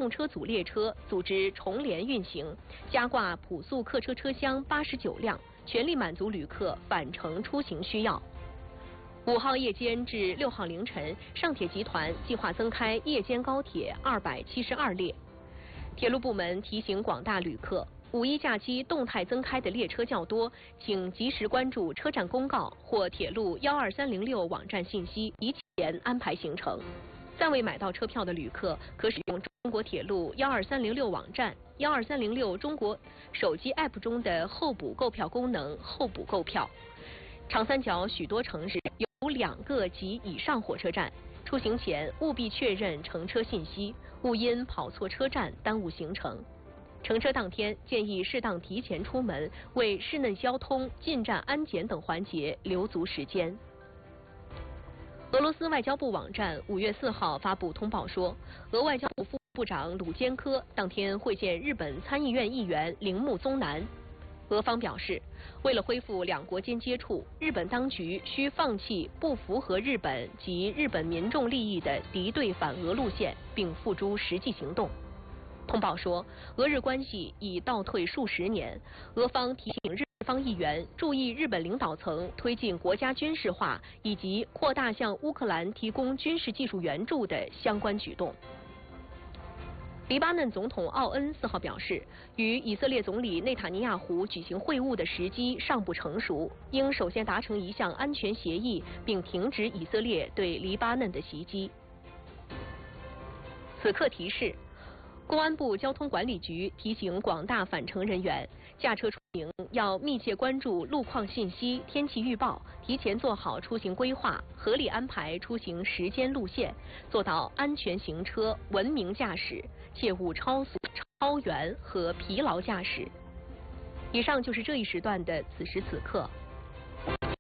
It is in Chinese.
动车组列车组织重联运行，加挂普速客车车厢89辆，全力满足旅客返程出行需要。5号夜间至6号凌晨，上铁集团计划增开夜间高铁272列。铁路部门提醒广大旅客，5一假期动态增开的列车较多，请及时关注车站公告或铁路12306网站信息，提前安排行程。暂未买到车票的旅客，可使用中国铁路12306网站、12306中国手机 App 中的候补购票功能候补购票。长三角许多城市有2个及以上火车站，出行前务必确认乘车信息，勿因跑错车站耽误行程。乘车当天建议适当提前出门，为室内交通、进站安检等环节留足时间。俄罗斯外交部网站5月4号发布通报说，俄外交部副部长鲁坚科当天会见日本参议院议员铃木宗男。俄方表示，为了恢复两国间接触，日本当局需放弃不符合日本及日本民众利益的敌对反俄路线，并付诸实际行动。通报说，俄日关系已倒退数十年，俄方提醒日方议员注意日本领导层推进国家军事化以及扩大向乌克兰提供军事技术援助的相关举动。黎巴嫩总统奥恩4号表示，与以色列总理内塔尼亚胡举行会晤的时机尚不成熟，应首先达成一项安全协议，并停止以色列对黎巴嫩的袭击。此刻提示：公安部交通管理局提醒广大返程人员，驾车出行要密切关注路况信息、天气预报，提前做好出行规划，合理安排出行时间路线，做到安全行车、文明驾驶，切勿超速、超员和疲劳驾驶。以上就是这一时段的此时此刻。